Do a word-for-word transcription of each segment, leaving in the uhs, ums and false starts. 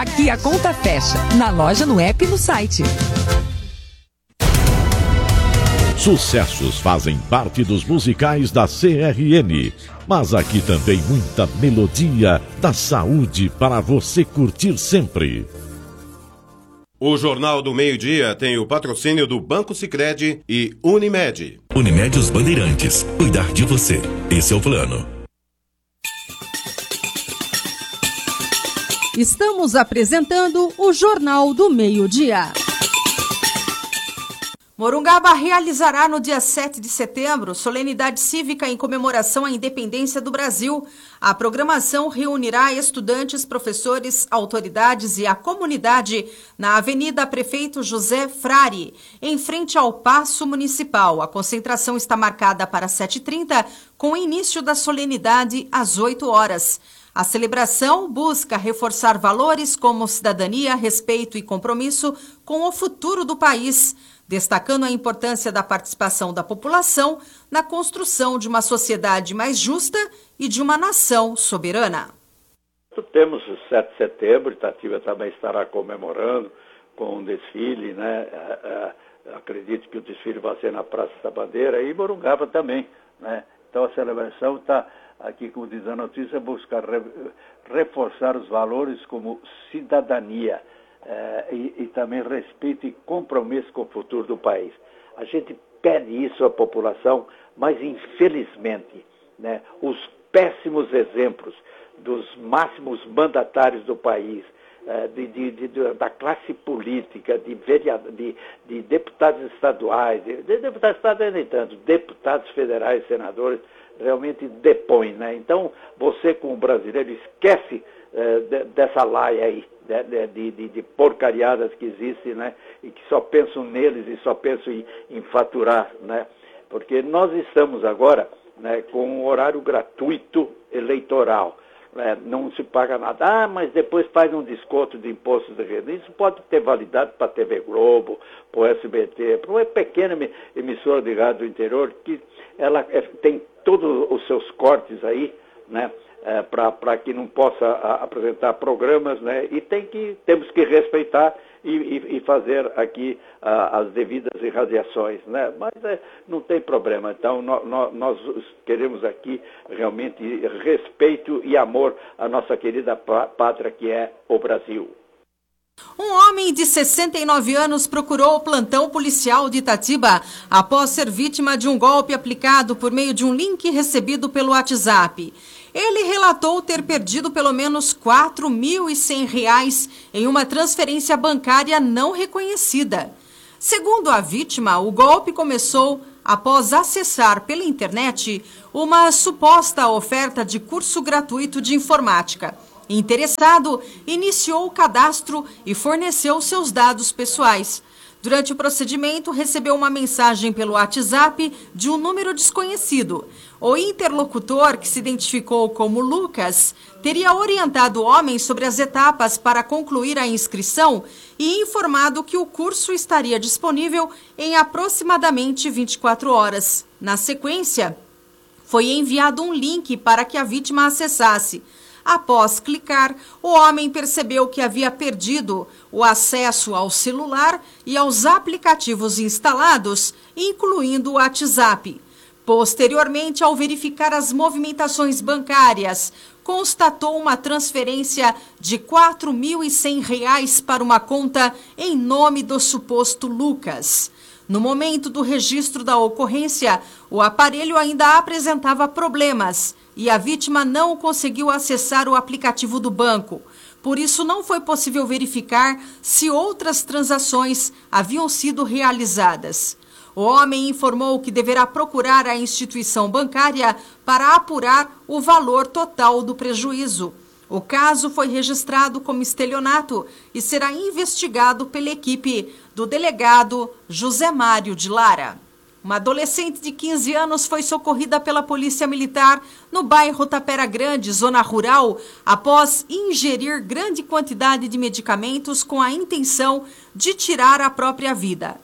Aqui a conta fecha. Na loja, no app e no site. Sucessos fazem parte dos musicais da C R N, mas aqui também muita melodia da saúde para você curtir sempre. O Jornal do Meio-Dia tem o patrocínio do Banco Sicredi e Unimed. Unimed Os Bandeirantes. Cuidar de você. Esse é o plano. Estamos apresentando o Jornal do Meio-Dia. Morungaba realizará no dia sete de setembro solenidade cívica em comemoração à independência do Brasil. A programação reunirá estudantes, professores, autoridades e a comunidade na Avenida Prefeito José Frari, em frente ao Paço Municipal. A concentração está marcada para sete e trinta, com o início da solenidade às oito horas. A celebração busca reforçar valores como cidadania, respeito e compromisso com o futuro do país, destacando a importância da participação da população na construção de uma sociedade mais justa e de uma nação soberana. Temos o sete de setembro, Itatiba também estará comemorando com um desfile, né? Acredito que o desfile vai ser na Praça da Bandeira e Morungaba também, né? Então a celebração está aqui, como diz a notícia, buscar re, reforçar os valores como cidadania eh, e, e também respeito e compromisso com o futuro do país. A gente pede isso à população, mas infelizmente, né, os péssimos exemplos dos máximos mandatários do país, eh, de, de, de, da classe política, de, vereador, de, de deputados estaduais, de, de deputados estaduais nem tanto, deputados federais, senadores, realmente depõe, né? Então, você como brasileiro esquece eh, de, dessa laia aí, de, de, de, de porcariadas que existem, né? E que só pensam neles e só pensam em, em faturar, né? Porque nós estamos agora, né, com um horário gratuito eleitoral, né? Não se paga nada. Ah, mas depois faz um desconto de impostos de renda. Isso pode ter validade para a T V Globo, para o S B T, para uma pequena emissora de rádio do interior que ela é, tem todos os seus cortes aí, né, é, para que não possa a, apresentar programas, né, e tem que, temos que respeitar e, e, e fazer aqui a, as devidas irradiações, né, mas é, não tem problema. Então no, no, nós queremos aqui realmente respeito e amor à nossa querida pátria que é o Brasil. Um homem de sessenta e nove anos procurou o plantão policial de Itatiba após ser vítima de um golpe aplicado por meio de um link recebido pelo WhatsApp. Ele relatou ter perdido pelo menos quatro mil e cem reais em uma transferência bancária não reconhecida. Segundo a vítima, o golpe começou após acessar pela internet uma suposta oferta de curso gratuito de informática. Interessado, iniciou o cadastro e forneceu seus dados pessoais. Durante o procedimento, recebeu uma mensagem pelo WhatsApp de um número desconhecido. O interlocutor, que se identificou como Lucas, teria orientado o homem sobre as etapas para concluir a inscrição e informado que o curso estaria disponível em aproximadamente vinte e quatro horas. Na sequência, foi enviado um link para que a vítima acessasse. Após clicar, o homem percebeu que havia perdido o acesso ao celular e aos aplicativos instalados, incluindo o WhatsApp. Posteriormente, ao verificar as movimentações bancárias, constatou uma transferência de quatro mil e cem reais para uma conta em nome do suposto Lucas. No momento do registro da ocorrência, o aparelho ainda apresentava problemas e a vítima não conseguiu acessar o aplicativo do banco. Por isso, não foi possível verificar se outras transações haviam sido realizadas. O homem informou que deverá procurar a instituição bancária para apurar o valor total do prejuízo. O caso foi registrado como estelionato e será investigado pela equipe do delegado José Mário de Lara. Uma adolescente de quinze anos foi socorrida pela Polícia Militar no bairro Tapera Grande, zona rural, após ingerir grande quantidade de medicamentos com a intenção de tirar a própria vida.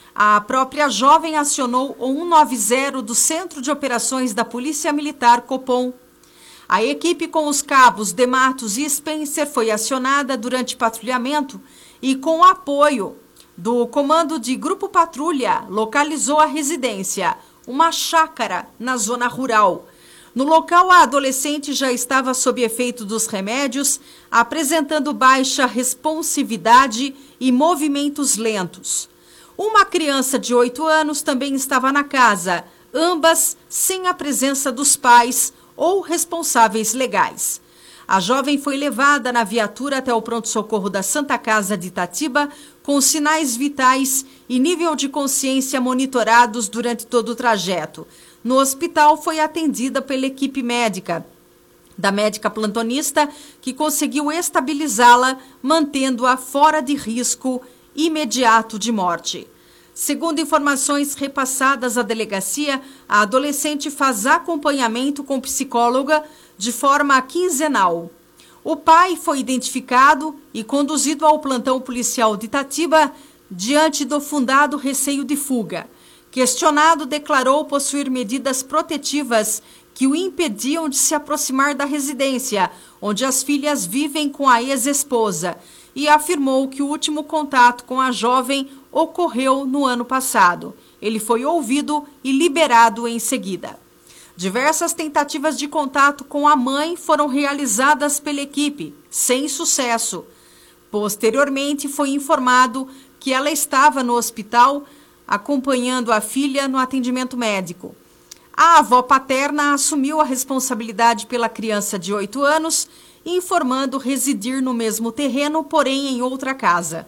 A própria jovem acionou o cento e noventa do Centro de Operações da Polícia Militar Copom. A equipe com os cabos De Matos e Spencer foi acionada durante patrulhamento e, com apoio do comando de Grupo Patrulha, localizou a residência, uma chácara na zona rural. No local, a adolescente já estava sob efeito dos remédios, apresentando baixa responsividade e movimentos lentos. Uma criança de oito anos também estava na casa, ambas sem a presença dos pais ou responsáveis legais. A jovem foi levada na viatura até o pronto-socorro da Santa Casa de Itatiba, com sinais vitais e nível de consciência monitorados durante todo o trajeto. No hospital, foi atendida pela equipe médica, da médica plantonista, que conseguiu estabilizá-la, mantendo-a fora de risco imediato de morte. Segundo informações repassadas à delegacia, a adolescente faz acompanhamento com psicóloga de forma quinzenal. O pai foi identificado e conduzido ao plantão policial de Itatiba diante do fundado receio de fuga. Questionado, declarou possuir medidas protetivas que o impediam de se aproximar da residência, onde as filhas vivem com a ex-esposa, e afirmou que o último contato com a jovem ocorreu no ano passado. Ele foi ouvido e liberado em seguida. Diversas tentativas de contato com a mãe foram realizadas pela equipe, sem sucesso. Posteriormente, foi informado que ela estava no hospital acompanhando a filha no atendimento médico. A avó paterna assumiu a responsabilidade pela criança de oito anos, informando residir no mesmo terreno, porém em outra casa.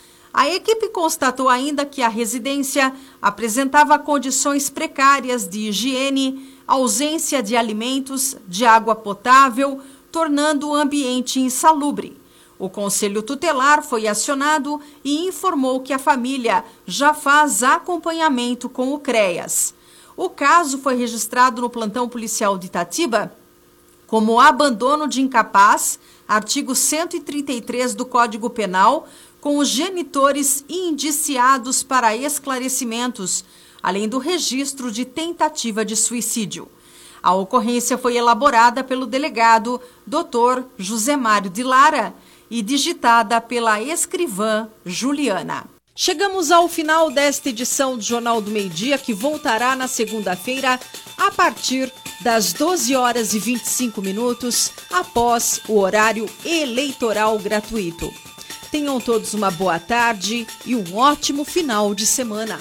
A equipe constatou ainda que a residência apresentava condições precárias de higiene, ausência de alimentos, de água potável, tornando o ambiente insalubre. O Conselho Tutelar foi acionado e informou que a família já faz acompanhamento com o CREAS. O caso foi registrado no plantão policial de Itatiba como abandono de incapaz, artigo cento e trinta e três do Código Penal, com os genitores indiciados para esclarecimentos, além do registro de tentativa de suicídio. A ocorrência foi elaborada pelo delegado doutor José Mário de Lara e digitada pela escrivã Juliana. Chegamos ao final desta edição do Jornal do Meio-Dia, que voltará na segunda-feira a partir das doze horas e vinte e cinco minutos, após o horário eleitoral gratuito. Tenham todos uma boa tarde e um ótimo final de semana.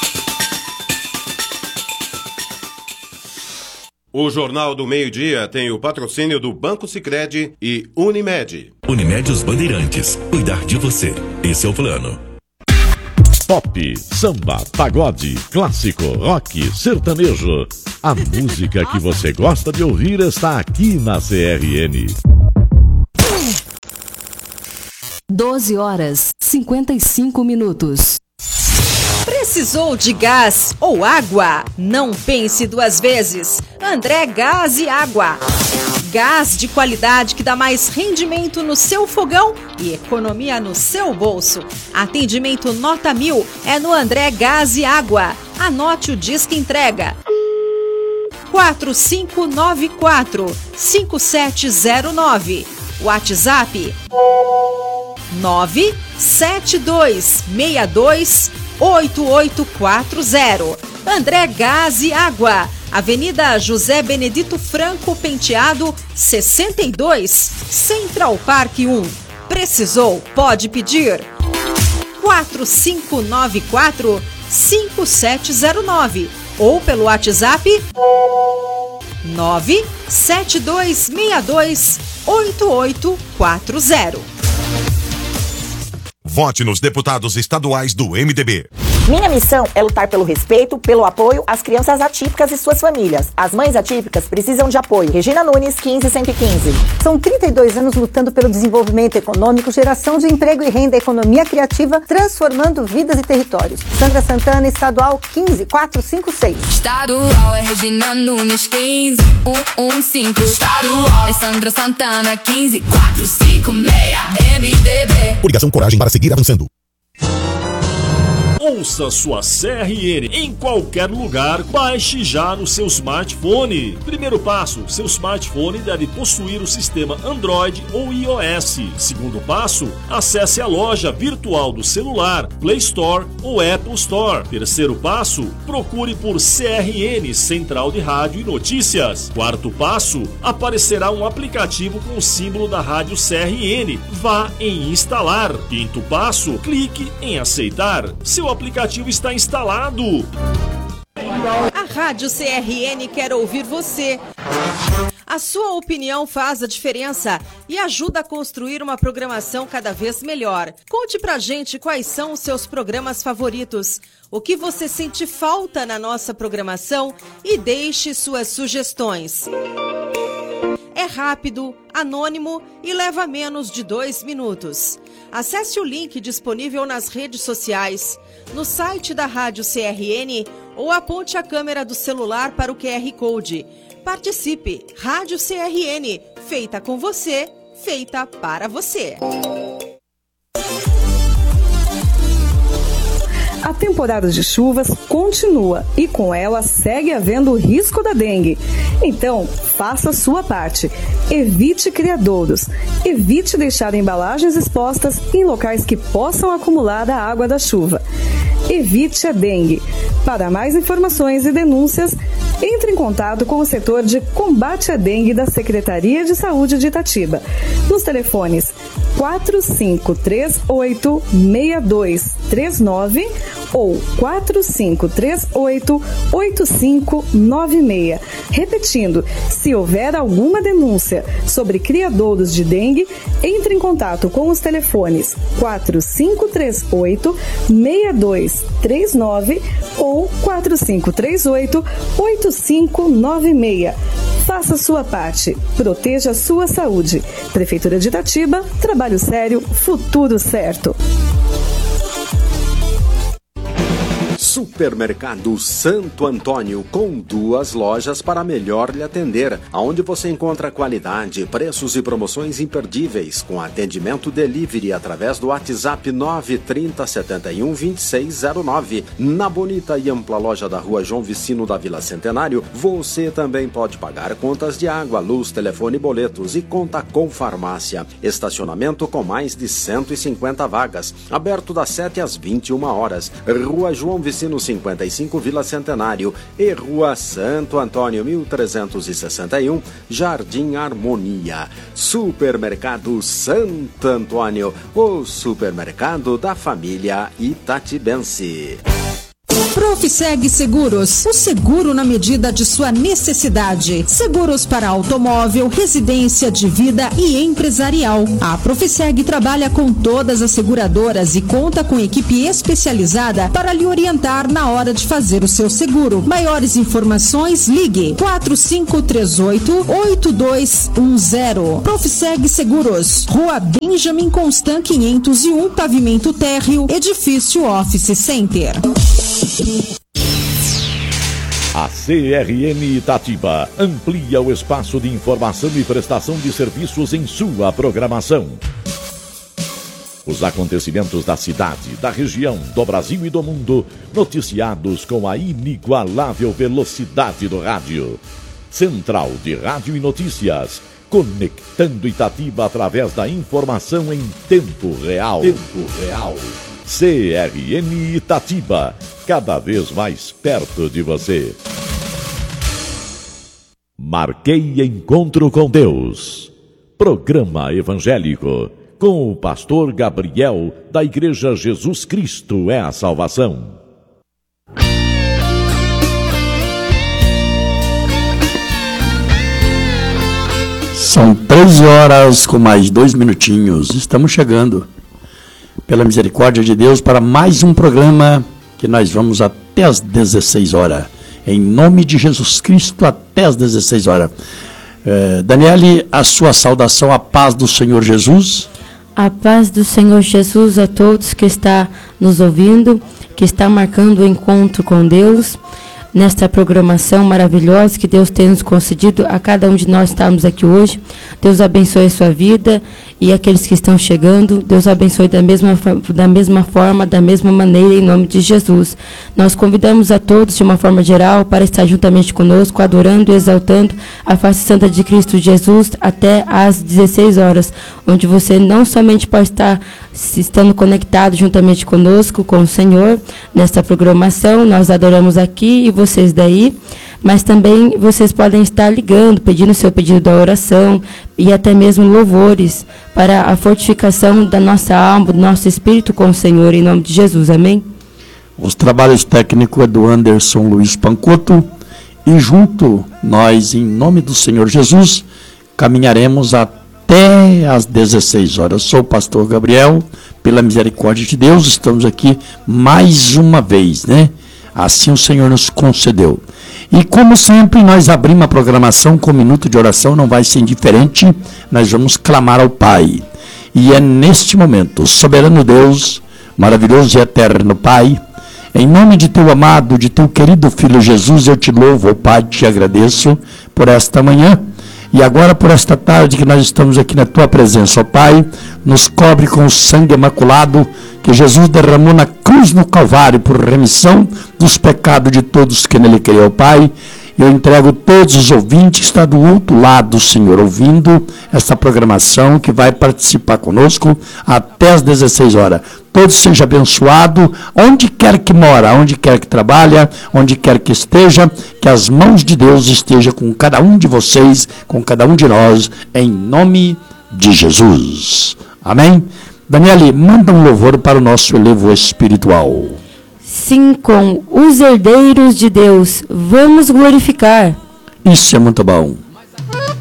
O Jornal do Meio-Dia tem o patrocínio do Banco Sicredi e Unimed. Unimed Os Bandeirantes. Cuidar de você. Esse é o plano. Pop, samba, pagode, clássico, rock, sertanejo. A música que você gosta de ouvir está aqui na C R N. doze horas e cinquenta e cinco minutos. Precisou de gás ou água? Não pense duas vezes. André Gás e Água. Gás de qualidade que dá mais rendimento no seu fogão e economia no seu bolso. Atendimento nota mil é no André Gás e Água. Anote o disque entrega. quatro cinco nove quatro, cinco sete zero nove. WhatsApp nove sete dois seis dois oito oito quatro zero. André Gás e Água, Avenida José Benedito Franco Penteado, sessenta e dois, Central Park um. Precisou? Pode pedir. quatro cinco nove quatro, cinco sete zero nove ou pelo WhatsApp nove sete dois seis dois oito oito quatro zero. Vote nos deputados estaduais do M D B. Minha missão é lutar pelo respeito, pelo apoio às crianças atípicas e suas famílias. As mães atípicas precisam de apoio. Regina Nunes, quinze cento e quinze. São trinta e dois anos lutando pelo desenvolvimento econômico, geração de emprego e renda, economia criativa, transformando vidas e territórios. Sandra Santana, estadual quinze quatrocentos e cinquenta e seis. Estadual é Regina Nunes, quinze cento e quinze. Estadual é Sandra Santana, quinze quatrocentos e cinquenta e seis. M D B. Coligação Coragem para seguir avançando. Ouça sua C R N em qualquer lugar. Baixe já no seu smartphone. Primeiro passo, seu smartphone deve possuir o sistema Android ou iOS. Segundo passo, acesse a loja virtual do celular, Play Store ou Apple Store. Terceiro passo, procure por C R N, Central de Rádio e Notícias. Quarto passo, aparecerá um aplicativo com o símbolo da rádio C R N. Vá em instalar. Quinto passo, clique em aceitar. Seu aplicativo está instalado. A Rádio C R N quer ouvir você. A sua opinião faz a diferença e ajuda a construir uma programação cada vez melhor. Conte pra gente quais são os seus programas favoritos, o que você sente falta na nossa programação e deixe suas sugestões. É rápido, anônimo e leva menos de dois minutos. Acesse o link disponível nas redes sociais, no site da Rádio C R N ou aponte a câmera do celular para o Q R Code. Participe! Rádio C R N, feita com você, feita para você. A temporada de chuvas continua e com ela segue havendo o risco da dengue. Então, faça a sua parte. Evite criadouros. Evite deixar embalagens expostas em locais que possam acumular a água da chuva. Evite a dengue. Para mais informações e denúncias, entre em contato com o setor de combate à dengue da Secretaria de Saúde de Itatiba, nos telefones quatro cinco três oito, seis dois três nove ou quatro cinco três oito, oito cinco nove seis. Repetindo, se houver alguma denúncia sobre criadouros de dengue, entre em contato com os telefones quatro cinco três oito, seis dois três nove ou quatro cinco três oito, oito cinco nove seis. Faça sua parte. Proteja a sua saúde. Prefeitura de Itatiba, trabalho sério, futuro certo. Supermercado Santo Antônio, com duas lojas para melhor lhe atender, aonde você encontra qualidade, preços e promoções imperdíveis, com atendimento delivery através do WhatsApp nove trinta, setenta e um, vinte e seis zero nove. Na bonita e ampla loja da Rua João Vicino da Vila Centenário, você também pode pagar contas de água, luz, telefone e boletos e conta com farmácia. Estacionamento com mais de cento e cinquenta vagas, aberto das sete às vinte e uma horas. Rua João Vicino cinquenta e cinco, Vila Centenário, e Rua Santo Antônio mil trezentos e sessenta e um, Jardim Harmonia. Supermercado Santo Antônio, o supermercado da família itatibense. Profiseg Seguros, o seguro na medida de sua necessidade. Seguros para automóvel, residência, de vida e empresarial. A Profiseg trabalha com todas as seguradoras e conta com equipe especializada para lhe orientar na hora de fazer o seu seguro. Maiores informações, ligue quatro cinco três oito, oito dois um zero. Profiseg Seguros, Rua Benjamin Constant quinhentos e um, Pavimento Térreo, Edifício Office Center. A C R N Itatiba amplia o espaço de informação e prestação de serviços em sua programação. Os acontecimentos da cidade, da região, do Brasil e do mundo, noticiados com a inigualável velocidade do rádio. Central de Rádio e Notícias, conectando Itatiba através da informação em tempo real. Tempo real. C R N Itatiba, cada vez mais perto de você. Marquei Encontro com Deus. Programa evangélico com o pastor Gabriel, da Igreja Jesus Cristo é a Salvação. São treze horas com mais dois minutinhos. Estamos chegando, pela misericórdia de Deus, para mais um programa que nós vamos até às dezesseis horas. Em nome de Jesus Cristo, até às dezesseis horas. Eh, Daniele, a sua saudação, a paz do Senhor Jesus. A paz do Senhor Jesus a todos que está nos ouvindo, que está marcando o encontro com Deus. nesta programação maravilhosa que Deus tem nos concedido a cada um de nós estarmos aqui hoje. Deus abençoe a sua vida e aqueles que estão chegando. Deus abençoe da mesma, da mesma forma, da mesma maneira, em nome de Jesus. Nós convidamos a todos, de uma forma geral, para estar juntamente conosco, adorando e exaltando a face santa de Cristo Jesus até às dezesseis horas, onde você não somente pode estar estando conectado juntamente conosco, com o Senhor, nesta programação, nós adoramos aqui e vocês daí, mas também vocês podem estar ligando, pedindo o seu pedido da oração e até mesmo louvores para a fortificação da nossa alma, do nosso espírito com o Senhor, em nome de Jesus, amém? Os trabalhos técnicos é do Anderson Luiz Pancoto e junto nós, em nome do Senhor Jesus, caminharemos até às dezesseis horas. Sou o pastor Gabriel, pela misericórdia de Deus, estamos aqui mais uma vez, né? Assim o Senhor nos concedeu. E como sempre, nós abrimos a programação com um minuto de oração, não vai ser indiferente, nós vamos clamar ao Pai. E é neste momento, soberano Deus, maravilhoso e eterno Pai, em nome de teu amado, de teu querido Filho Jesus, eu te louvo, ó Pai, te agradeço por esta manhã. E agora por esta tarde que nós estamos aqui na tua presença, ó Pai, nos cobre com o sangue imaculado que Jesus derramou na cruz no Calvário por remissão dos pecados de todos que nele creem, ó Pai. Eu entrego todos os ouvintes que estão do outro lado, Senhor, ouvindo esta programação, que vai participar conosco até às dezesseis horas. Todos sejam abençoados, onde quer que mora, onde quer que trabalha, onde quer que esteja, que as mãos de Deus estejam com cada um de vocês, com cada um de nós, em nome de Jesus. Amém? Daniele, manda um louvor para o nosso elevo espiritual. Sim, com os herdeiros de Deus, vamos glorificar. Isso é muito bom.